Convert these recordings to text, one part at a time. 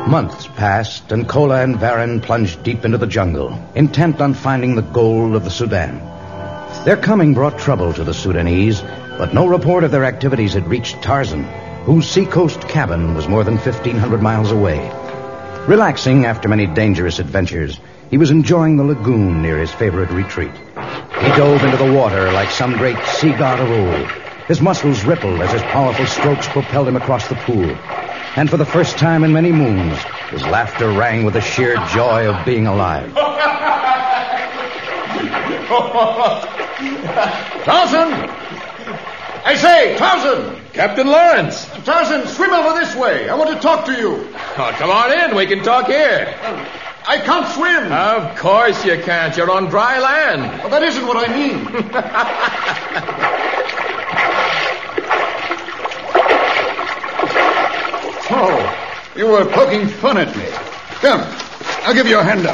Months passed, and Kola and Varen plunged deep into the jungle, intent on finding the gold of the Sudan. Their coming brought trouble to the Sudanese, but no report of their activities had reached Tarzan, whose seacoast cabin was more than 1,500 miles away. Relaxing after many dangerous adventures, he was enjoying the lagoon near his favorite retreat. He dove into the water like some great sea god of old. His muscles rippled as his powerful strokes propelled him across the pool. And for the first time in many moons, his laughter rang with the sheer joy of being alive. Tarzan! I say, Tarzan! Captain Lawrence! Tarzan, swim over this way. I want to talk to you. Oh, come on in. We can talk here. I can't swim. Of course you can't. You're on dry land. Well, that isn't what I mean. Oh, you were poking fun at me. Come, I'll give you a hand up.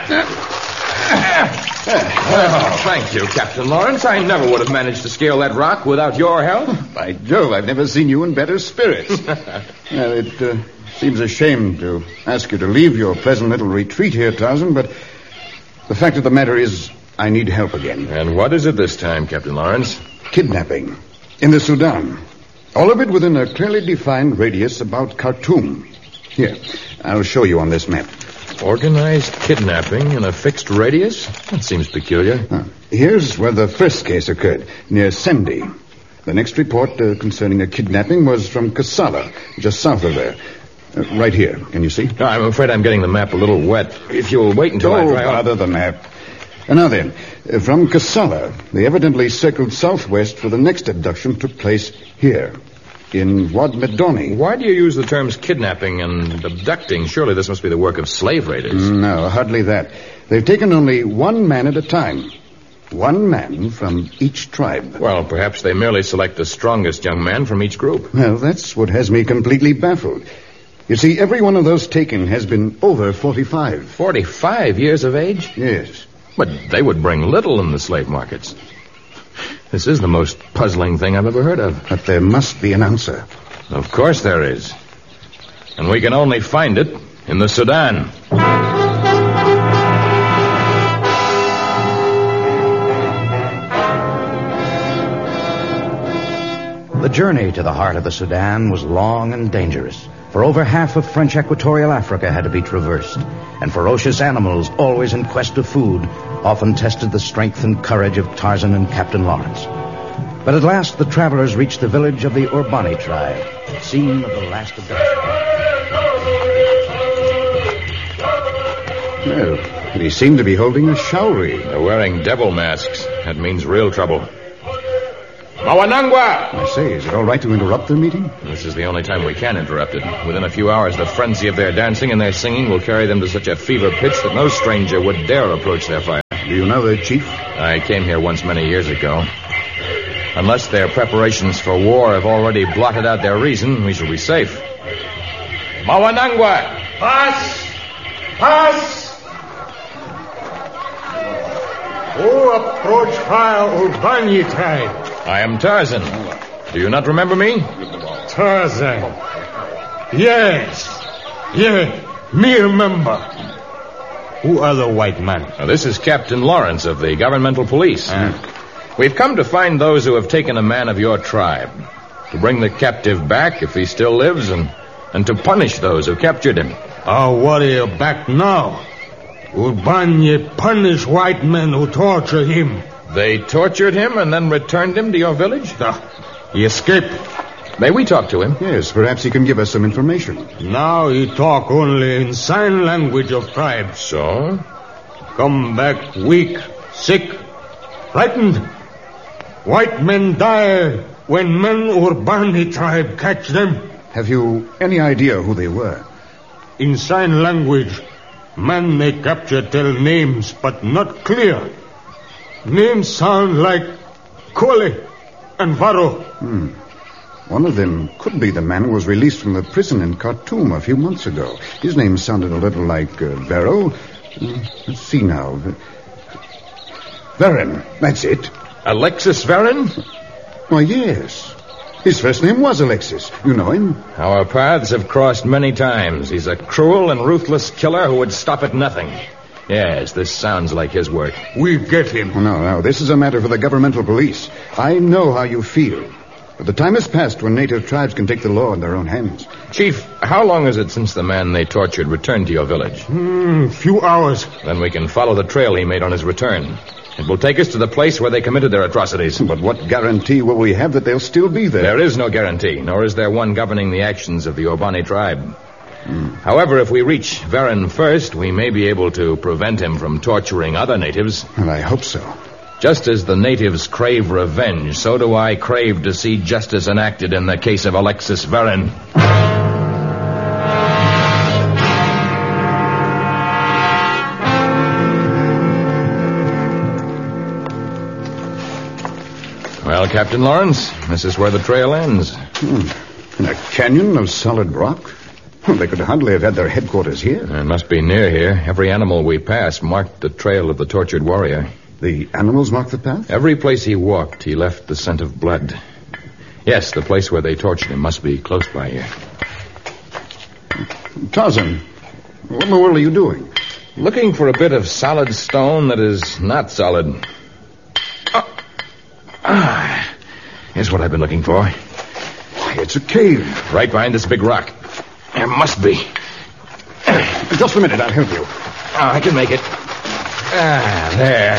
Oh, thank you, Captain Lawrence. I never would have managed to scale that rock without your help. By Jove, I've never seen you in better spirits. Well, it seems a shame to ask you to leave your pleasant little retreat here, Tarzan, but the fact of the matter is I need help again. And what is it this time, Captain Lawrence? Kidnapping in the Sudan. All of it within a clearly defined radius about Khartoum. Here, I'll show you on this map. Organized kidnapping in a fixed radius? That seems peculiar. Here's where the first case occurred, near Sendi. The next report concerning a kidnapping was from Kassala, just south of there. Right here. Can you see? I'm afraid I'm getting the map a little wet. If you'll wait until I dry off... bother the map. Now then, from Kassala, they evidently circled southwest for the next abduction took place here, in Wad Medoni. Why do you use the terms kidnapping and abducting? Surely this must be the work of slave raiders. No, hardly that. They've taken only one man at a time. One man from each tribe. Well, perhaps they merely select the strongest young man from each group. Well, that's what has me completely baffled. You see, every one of those taken has been over 45. 45 years of age? Yes. But they would bring little in the slave markets. This is the most puzzling thing I've ever heard of. But there must be an answer. Of course there is. And we can only find it in the Sudan. The journey to the heart of the Sudan was long and dangerous, for over half of French equatorial Africa had to be traversed, and ferocious animals, always in quest of food, often tested the strength and courage of Tarzan and Captain Lawrence. But at last the travelers reached the village of the Urbani tribe, scene of the last abduction. Well, they seem to be holding a showry. They're wearing devil masks. That means real trouble. Mawanangwa! I say, is it all right to interrupt their meeting? This is the only time we can interrupt it. Within a few hours, the frenzy of their dancing and their singing will carry them to such a fever pitch that no stranger would dare approach their fire. Do you know their chief? I came here once many years ago. Unless their preparations for war have already blotted out their reason, we shall be safe. Mawanangwa! Pass! Pass! Who approach fire Urbani tribe? I am Tarzan. Do you not remember me? Tarzan. Yes. Me remember. Who are the white men? Now, this is Captain Lawrence of the governmental police. We've come to find those who have taken a man of your tribe, to bring the captive back if he still lives, and to punish those who captured him. Our warrior back now. Urbani punish white men who torture him. They tortured him and then returned him to your village? He escaped. May we talk to him? Yes, perhaps he can give us some information. Now he talk only in sign language of tribes. So? Come back weak, sick, frightened. White men die when men Urbani tribe catch them. Have you any idea who they were? In sign language, man they capture tell names, but not clear. Names sound like Kole and Varo. One of them could be the man who was released from the prison in Khartoum a few months ago. His name sounded a little like Vero. Let's see now. Varen, that's it. Alexis Varen? Why, yes. His first name was Alexis. You know him? Our paths have crossed many times. He's a cruel and ruthless killer who would stop at nothing. Yes, this sounds like his work. We get him. Oh, no. This is a matter for the governmental police. I know how you feel. But the time has passed when native tribes can take the law in their own hands. Chief, how long is it since the man they tortured returned to your village? Few hours. Then we can follow the trail he made on his return. It will take us to the place where they committed their atrocities. But what guarantee will we have that they'll still be there? There is no guarantee, nor is there one governing the actions of the Orbani tribe. However, if we reach Varen first, we may be able to prevent him from torturing other natives. Well, I hope so. Just as the natives crave revenge, so do I crave to see justice enacted in the case of Alexis Varen. Well, Captain Lawrence, this is where the trail ends. In a canyon of solid rock? Well, they could hardly have had their headquarters here. It must be near here. Every animal we passed marked the trail of the tortured warrior. The animals marked the path? Every place he walked, he left the scent of blood. Yes, the place where they tortured him must be close by here. Tarzan, what in the world are you doing? Looking for a bit of solid stone that is not solid. Here's what I've been looking for. Why, it's a cave. Right behind this big rock. There must be. Just a minute, I'll help you. Oh, I can make it. There.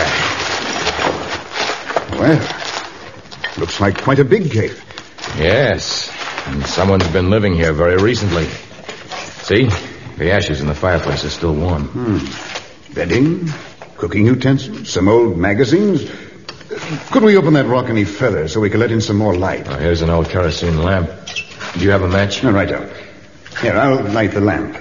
Well, looks like quite a big cave. Yes, and someone's been living here very recently. See? The ashes in the fireplace are still warm. Bedding, cooking utensils, some old magazines. Could we open that rock any further so we could let in some more light? Oh, here's an old kerosene lamp. Do you have a match? No, right out. Here, I'll light the lamp.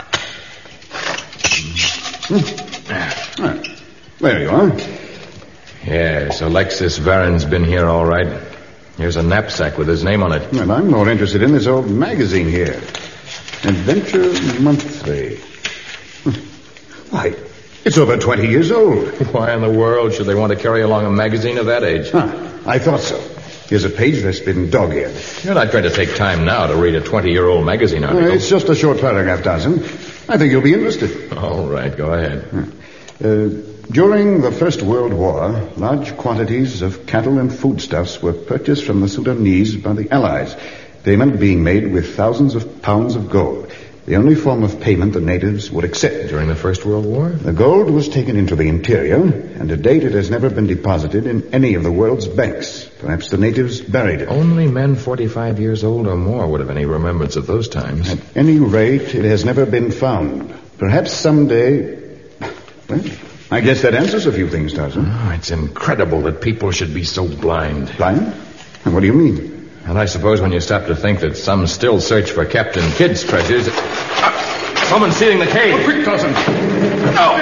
There you are. Yes, Alexis Varen's been here all right. Here's a knapsack with his name on it. Well, I'm more interested in this old magazine here. Adventure Monthly. Why, it's over 20 years old. Why in the world should they want to carry along a magazine of that age? I thought so. Here's a page that's been dog-eared. You're not going to take time now to read a 20-year-old magazine article. It's just a short paragraph, Tarzan. I think you'll be interested. All right, go ahead. During the First World War, large quantities of cattle and foodstuffs were purchased from the Sudanese by the Allies, payment being made with thousands of pounds of gold, the only form of payment the natives would accept. During the First World War? The gold was taken into the interior, and to date it has never been deposited in any of the world's banks. Perhaps the natives buried it. Only men 45 years old or more would have any remembrance of those times. At any rate, it has never been found. Perhaps someday... Well, I guess that answers a few things, Tarzan. Oh, it's incredible that people should be so blind. Blind? And what do you mean? And I suppose when you stop to think that some still search for Captain Kidd's treasures... someone's sealing the cave. Oh, quick, Tarzan. No!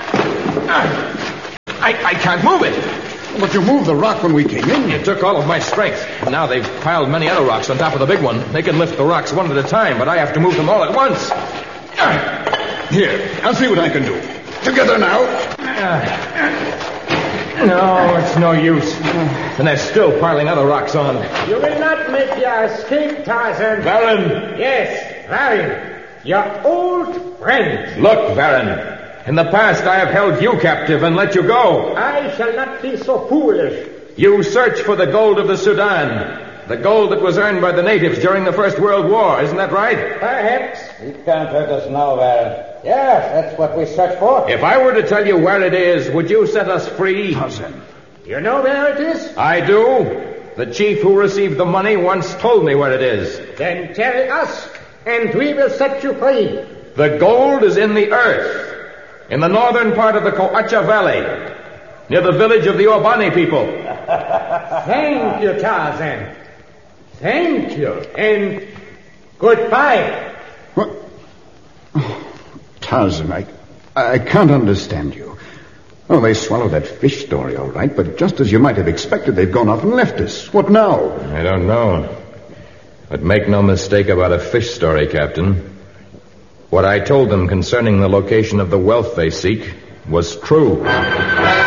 I can't move it. But you moved the rock when we came in. It took all of my strength. Now they've piled many other rocks on top of the big one. They can lift the rocks one at a time, but I have to move them all at once. Here, I'll see what I can do. Together now. No, it's no use. And they're still piling other rocks on. You will not make your escape, Tarzan. Varen! Yes, Varen. Your old friend. Look, Varen. In the past, I have held you captive and let you go. I shall not be so foolish. You search for the gold of the Sudan. The gold that was earned by the natives during the First World War. Isn't that right? Perhaps. It can't hurt us now, Varen. Yes, that's what we search for. If I were to tell you where it is, would you set us free? Tarzan. You know where it is? I do. The chief who received the money once told me where it is. Then tell us, and we will set you free. The gold is in the earth, in the northern part of the Coacha Valley, near the village of the Orbani people. Thank you, Tarzan. Thank you, and goodbye. What? Oh, Tarzan, I can't understand you. Oh, they swallowed that fish story, all right, but just as you might have expected, they've gone off and left us. What now? I don't know. But make no mistake about a fish story, Captain. What I told them concerning the location of the wealth they seek was true.